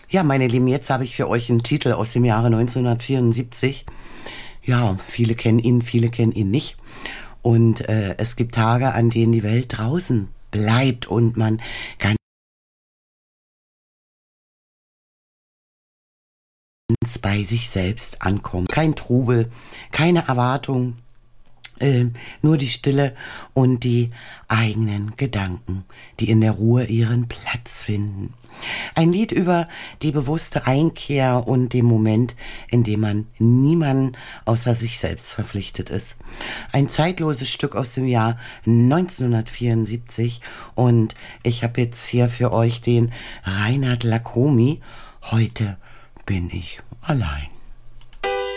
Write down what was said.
Ja, meine Lieben, jetzt habe ich für euch einen Titel aus dem Jahre 1974. Ja, viele kennen ihn nicht. Und es gibt Tage, an denen die Welt draußen bleibt und man ganz bei sich selbst ankommt. Kein Trubel, keine Erwartung, nur die Stille und die eigenen Gedanken, die in der Ruhe ihren Platz finden. Ein Lied über die bewusste Einkehr und den Moment, in dem man niemanden außer sich selbst verpflichtet ist. Ein zeitloses Stück aus dem Jahr 1974 und ich habe jetzt hier für euch den Reinhard Lacomi. Heute bin ich allein.